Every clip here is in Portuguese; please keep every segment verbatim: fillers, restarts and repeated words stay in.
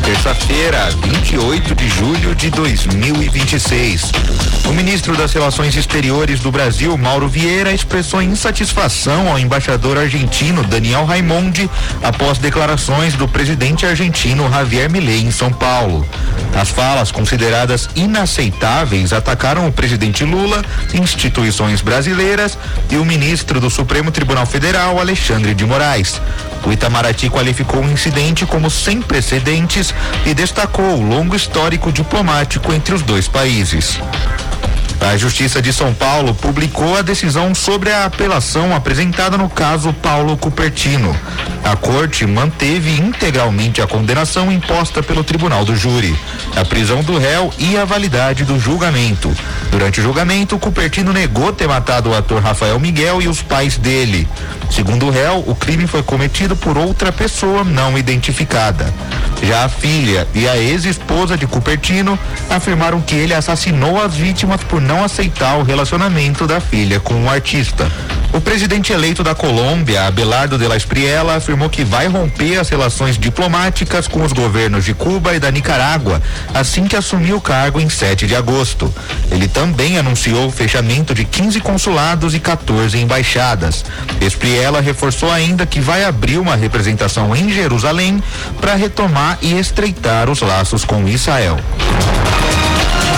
terça-feira, vinte e oito de julho de dois mil e vinte e seis. O ministro das Relações Exteriores do Brasil, Mauro Vieira, expressou insatisfação ao embaixador argentino Daniel Raimondi após declarações do presidente argentino Javier Milei em São Paulo. As falas, consideradas inaceitáveis, atacaram o presidente Lula, instituições brasileiras e o ministro do Supremo Tribunal Federal, Alexandre de Moraes. O Itamaraty qualificou o incidente como sem precedentes e destacou o longo histórico diplomático entre os dois países. A Justiça de São Paulo publicou a decisão sobre a apelação apresentada no caso Paulo Cupertino. A corte manteve integralmente a condenação imposta pelo tribunal do júri, a prisão do réu e a validade do julgamento. Durante o julgamento, Cupertino negou ter matado o ator Rafael Miguel e os pais dele. Segundo o réu, o crime foi cometido por outra pessoa não identificada. Já a filha e a ex-esposa de Cupertino afirmaram que ele assassinou as vítimas por não aceitar o relacionamento da filha com o artista. O presidente eleito da Colômbia, Abelardo de la Espriella, afirmou que vai romper as relações diplomáticas com os governos de Cuba e da Nicarágua assim que assumir o cargo em sete de agosto. Ele também anunciou o fechamento de quinze consulados e quatorze embaixadas. Espriella reforçou ainda que vai abrir uma representação em Jerusalém para retomar e estreitar os laços com Israel.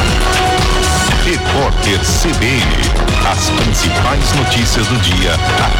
Repórter C B N, as principais notícias do dia.